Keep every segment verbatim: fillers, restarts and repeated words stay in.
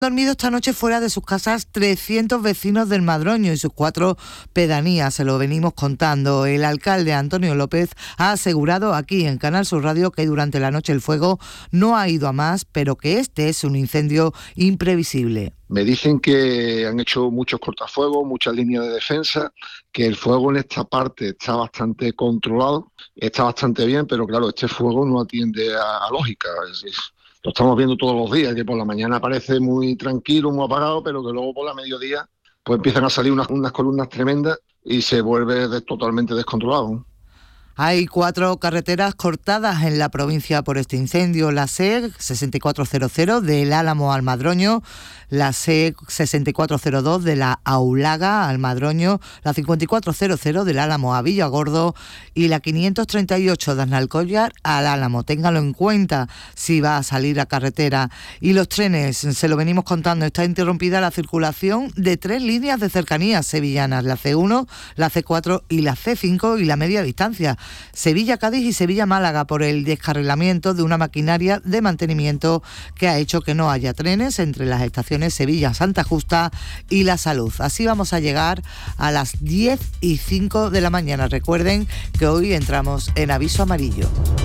Dormido esta noche fuera de sus casas trescientos vecinos del Madroño y sus cuatro pedanías, se lo venimos contando. El alcalde Antonio López ha asegurado aquí en Canal Sur Radio que durante la noche el fuego no ha ido a más, pero que este es un incendio imprevisible. Me dicen que han hecho muchos cortafuegos, muchas líneas de defensa, que el fuego en esta parte está bastante controlado, está bastante bien, pero claro, este fuego no atiende a, a lógica. Es, es, Lo estamos viendo todos los días, que por la mañana parece muy tranquilo, muy apagado, pero que luego por la mediodía pues empiezan a salir unas, unas columnas tremendas y se vuelve de, totalmente descontrolado. Hay cuatro carreteras cortadas en la provincia por este incendio. La C sesenta y cuatro cero cero del Álamo al Madroño, la C sesenta y cuatro cero dos de la Aulaga al Madroño, la cincuenta y cuatro cero cero del Álamo a Villagordo y la quinientos treinta y ocho de Aznalcóllar al Álamo. Téngalo en cuenta si va a salir a carretera. Y los trenes, se lo venimos contando, está interrumpida la circulación de tres líneas de cercanías sevillanas, la C uno, la C cuatro y la C cinco y la media distancia. Sevilla-Cádiz y Sevilla-Málaga por el descarrilamiento de una maquinaria de mantenimiento que ha hecho que no haya trenes entre las estaciones Sevilla-Santa Justa y La Salud. Así vamos a llegar a las diez y cinco de la mañana. Recuerden que hoy entramos en aviso amarillo.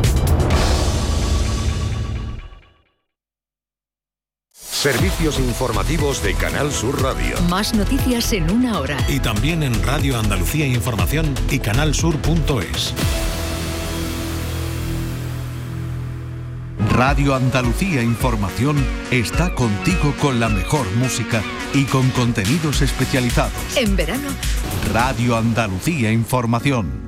Servicios informativos de Canal Sur Radio. Más noticias en una hora. Y también en Radio Andalucía Información y canalsur punto es. Radio Andalucía Información está contigo con la mejor música y con contenidos especializados. En verano, Radio Andalucía Información.